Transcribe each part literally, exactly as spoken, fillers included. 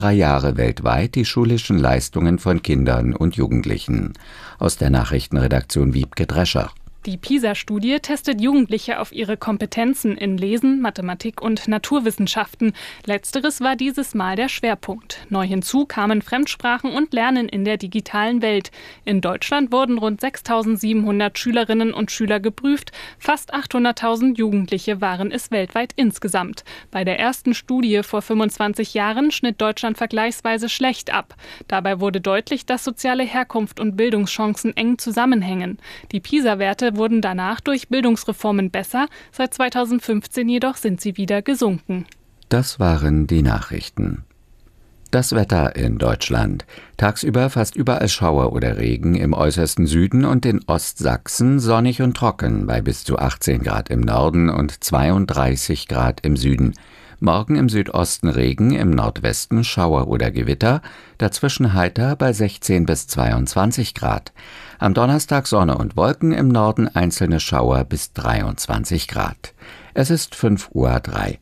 Drei Jahre weltweit die schulischen Leistungen von Kindern und Jugendlichen. Aus der Nachrichtenredaktion Wiebke Drescher. Die PISA-Studie testet Jugendliche auf ihre Kompetenzen in Lesen, Mathematik und Naturwissenschaften. Letzteres war dieses Mal der Schwerpunkt. Neu hinzu kamen Fremdsprachen und Lernen in der digitalen Welt. In Deutschland wurden rund sechstausendsiebenhundert Schülerinnen und Schüler geprüft. Fast achthunderttausend Jugendliche waren es weltweit insgesamt. Bei der ersten Studie vor fünfundzwanzig Jahren schnitt Deutschland vergleichsweise schlecht ab. Dabei wurde deutlich, dass soziale Herkunft und Bildungschancen eng zusammenhängen. Die PISA-Werte wurden danach durch Bildungsreformen besser, seit zweitausendfünfzehn jedoch sind sie wieder gesunken. Das waren die Nachrichten. Das Wetter in Deutschland. Tagsüber fast überall Schauer oder Regen, im äußersten Süden und in Ostsachsen sonnig und trocken bei bis zu achtzehn Grad im Norden und zweiunddreißig Grad im Süden. Morgen im Südosten Regen, im Nordwesten Schauer oder Gewitter, dazwischen heiter bei sechzehn bis zweiundzwanzig Grad. Am Donnerstag Sonne und Wolken, im Norden einzelne Schauer bis dreiundzwanzig Grad. Es ist fünf Uhr drei.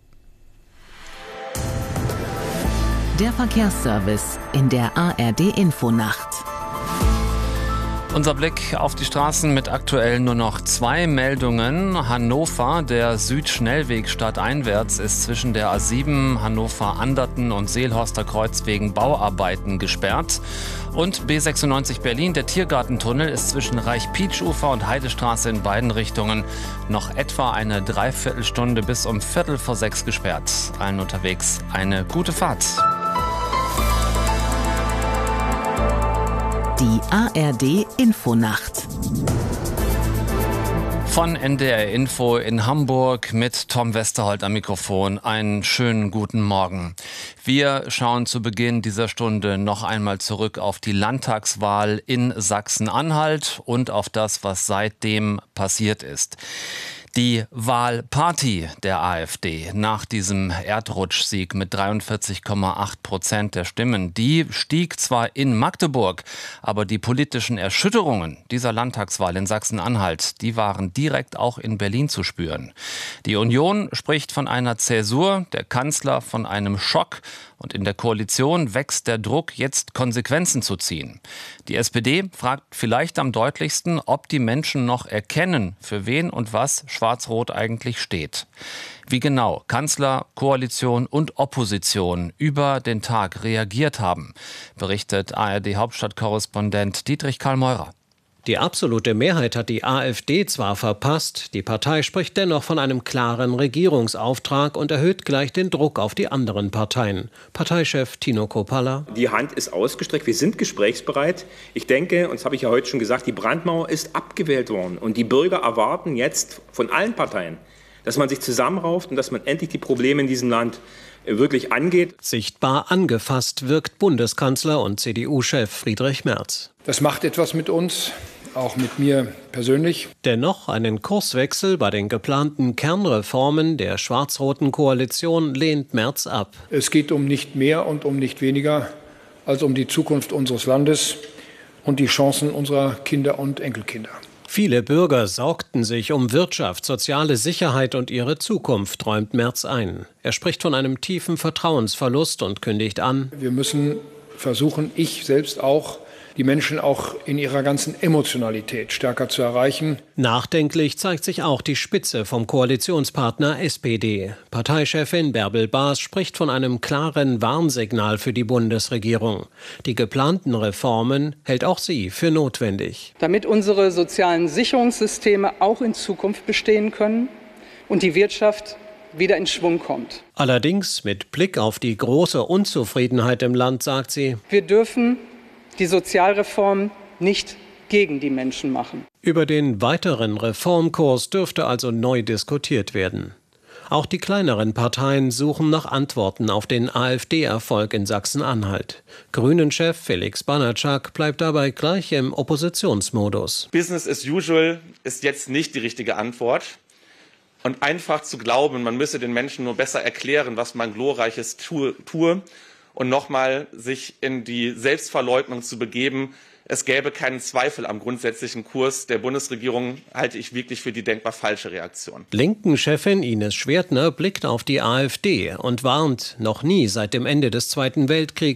Der Verkehrsservice in der A R D-Infonacht. Unser Blick auf die Straßen mit aktuell nur noch zwei Meldungen. Hannover, der Südschnellweg stadteinwärts, ist zwischen der A sieben Hannover-Anderten und Seelhorster Kreuz wegen Bauarbeiten gesperrt. Und B sechsundneunzig Berlin, der Tiergartentunnel, ist zwischen Reich-Pietsch-Ufer und Heidestraße in beiden Richtungen noch etwa eine Dreiviertelstunde bis um Viertel vor sechs gesperrt. Allen unterwegs eine gute Fahrt. Die A R D-Infonacht. Von N D R Info in Hamburg mit Tom Westerholt am Mikrofon. Einen schönen guten Morgen. Wir schauen zu Beginn dieser Stunde noch einmal zurück auf die Landtagswahl in Sachsen-Anhalt und auf das, was seitdem passiert ist. Die Wahlparty der AfD nach diesem Erdrutschsieg mit dreiundvierzig Komma acht Prozent der Stimmen, die stieg zwar in Magdeburg, aber die politischen Erschütterungen dieser Landtagswahl in Sachsen-Anhalt, die waren direkt auch in Berlin zu spüren. Die Union spricht von einer Zäsur, der Kanzler von einem Schock und in der Koalition wächst der Druck, jetzt Konsequenzen zu ziehen. Die S P D fragt vielleicht am deutlichsten, ob die Menschen noch erkennen, für wen und was Schwarz-Rot eigentlich steht. Wie genau Kanzler, Koalition und Opposition über den Tag reagiert haben, berichtet A R D-Hauptstadtkorrespondent Dietrich Karl Meurer. Die absolute Mehrheit hat die AfD zwar verpasst, die Partei spricht dennoch von einem klaren Regierungsauftrag und erhöht gleich den Druck auf die anderen Parteien. Parteichef Tino Kropalla: Die Hand ist ausgestreckt, wir sind gesprächsbereit. Ich denke, und das habe ich ja heute schon gesagt, die Brandmauer ist abgewählt worden. Und die Bürger erwarten jetzt von allen Parteien, dass man sich zusammenrauft und dass man endlich die Probleme in diesem Land wirklich angeht. Sichtbar angefasst wirkt Bundeskanzler und C D U-Chef Friedrich Merz. Das macht etwas mit uns, auch mit mir persönlich. Dennoch einen Kurswechsel bei den geplanten Kernreformen der schwarz-roten Koalition lehnt Merz ab. Es geht um nicht mehr und um nicht weniger als um die Zukunft unseres Landes und die Chancen unserer Kinder und Enkelkinder. Viele Bürger sorgten sich um Wirtschaft, soziale Sicherheit und ihre Zukunft, räumt Merz ein. Er spricht von einem tiefen Vertrauensverlust und kündigt an: Wir müssen versuchen, ich selbst auch, die Menschen auch in ihrer ganzen Emotionalität stärker zu erreichen. Nachdenklich zeigt sich auch die Spitze vom Koalitionspartner S P D. Parteichefin Bärbel Baas spricht von einem klaren Warnsignal für die Bundesregierung. Die geplanten Reformen hält auch sie für notwendig. Damit unsere sozialen Sicherungssysteme auch in Zukunft bestehen können und die Wirtschaft wieder in Schwung kommt. Allerdings mit Blick auf die große Unzufriedenheit im Land sagt sie: Wir dürfen die Sozialreform nicht gegen die Menschen machen. Über den weiteren Reformkurs dürfte also neu diskutiert werden. Auch die kleineren Parteien suchen nach Antworten auf den AfD-Erfolg in Sachsen-Anhalt. Grünen-Chef Felix Banatschak bleibt dabei gleich im Oppositionsmodus. Business as usual ist jetzt nicht die richtige Antwort. Und einfach zu glauben, man müsse den Menschen nur besser erklären, was man Glorreiches tue, tue und nochmal sich in die Selbstverleugnung zu begeben, es gäbe keinen Zweifel am grundsätzlichen Kurs der Bundesregierung, halte ich wirklich für die denkbar falsche Reaktion. Linken-Chefin Ines Schwertner blickt auf die AfD und warnt: Noch nie seit dem Ende des Zweiten Weltkriegs